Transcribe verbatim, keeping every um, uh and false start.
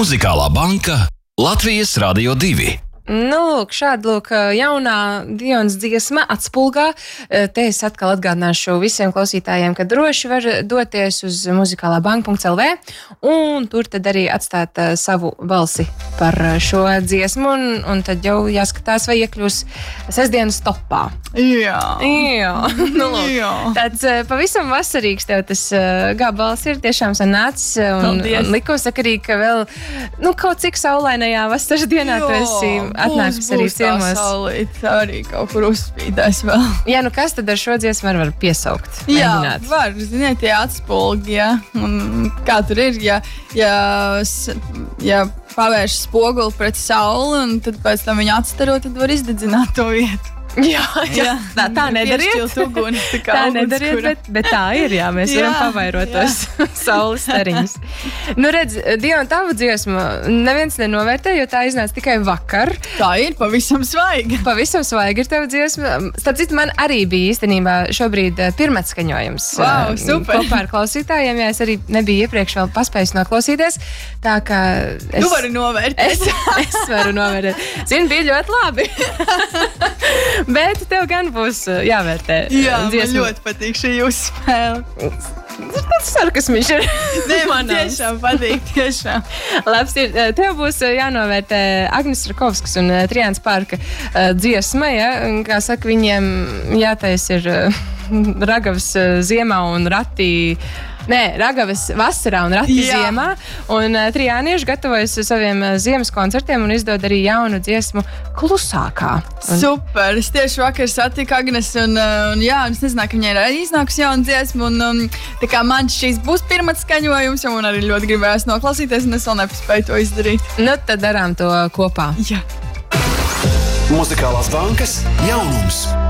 Muzikālā banka Latvijas Radio divi. Nu, lūk, šāda lūk, jaunā Dionas dziesma Atspulgā. Te es atkal atgādināšu visiem klausītājiem, ka droši var doties uz muzikālā banka punkts el vē un tur tad arī atstāt uh, savu balsi par šo dziesmu, un, un tad jau jāskatās, vai iekļūs sestdienas topā. Jā. Jā. Nu, lūk, Jā. tāds uh, pavisam vasarīgs tev tas uh, gabals ir tiešām sanācis, un, un likumsakarīgi, ka vēl, nu, kaut cik saulainajā vasaras dienā tu esi atnāks arī ciemos. Saulīt, arī kaut kur uzspīdēs vēl. Jā, nu kas tad ar šo dziesmu var, var piesaukt? Jā, Mēģināt? var, ziniet, tie atspulgi, jā. Un kā tur ir, ja, ja, ja pavērš spoguli pret sauli, un tad pēc tam viņu atstaro, tad var izdedzināt to vietu. Jā, jā. Tā, tā nedariet. Uguni, tā tā nedariet, bet, bet tā ir, jā, mēs jā, varam pavairot tos saules stariņus. Nu, redz, Diona, tavu dziesmu neviens nenovērtē, jo tā iznāca tikai vakar. Tā ir pavisam svaiga. Pavisam svaiga ir tava dziesma. Starp citu, man arī bija īstenībā šobrīd pirmatskaņojums. Wow, super. Kopā ar klausītājiem, jā, es arī nebiju iepriekš vēl paspējis noklausīties. Tā kā es... Tu vari novērtēt. Es, es varu novērtēt. Zini, bija ļoti labi. Bet tev gan būs jāvērtē. Jā, dziesma. Man ļoti patīk šī jūsu spēle. Tas sarkasmiņš ir. Nē, man tiešām patīk, tiešām. Labs ir. Tev būs jānovērtē Agnes Rakovskas un Trijāns Pārka dziesma, ja? Kā saka, viņiem jātais ir ragavas ziemā un ratī. Nē, ragavas vasarā un rati Jā. ziemā. Un uh, trijānieši gatavojas saviem uh, ziemas koncertiem un izdod arī jaunu dziesmu Klusākā. Un... Super! Es tieši vakar satiku Agnes un, un jā, es nezināju, ka viņai ir arī iznākusi jauna dziesma. Un, un, tā kā man šīs būs pirmats skaņojums, jo man arī ļoti gribējās noklausīties, un es vēl nepaspēju to izdarīt. Nu, tad darām to kopā. Jā. Muzikālās bankas jaunums.